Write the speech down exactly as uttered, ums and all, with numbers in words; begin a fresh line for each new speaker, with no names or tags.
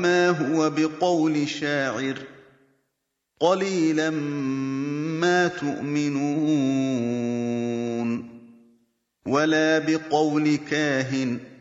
وَمَا هُوَ بِقَوْلِ شَاعِرٍ ۚ قَلِيلًا مَّا تُؤْمِنُونَ وَلَا بِقَوْلِ كَاهِنٍ ۚ